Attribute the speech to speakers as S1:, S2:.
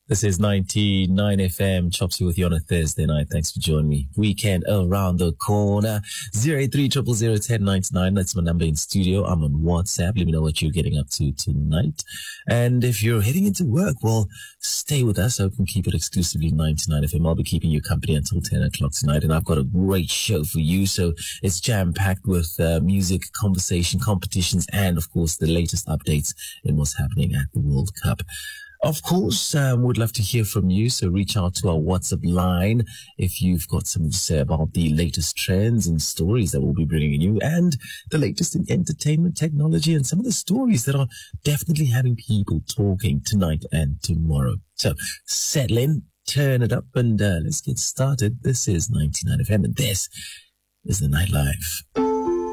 S1: This is 99 FM, chops you with you on a Thursday night. Thanks for joining me. Weekend around the corner. 083 1099. That's my number in studio. I'm on WhatsApp. Let me know what you're getting up to tonight. And if you're heading into work, well, stay with us. I can keep it exclusively 99 FM. I'll be keeping you company until 10 o'clock tonight. And I've got a great show for you. So it's jam-packed with music, conversation, competitions, and of course the latest updates in what's happening at the World Cup. Of course, would love to hear from you, so reach out to our WhatsApp line if you've got something to say about the latest trends and stories that we'll be bringing you, and the latest in entertainment technology and some of the stories that are definitely having people talking tonight and tomorrow. So settle in, turn it up, and let's get started. This is 99 FM, and this is the Nightlife.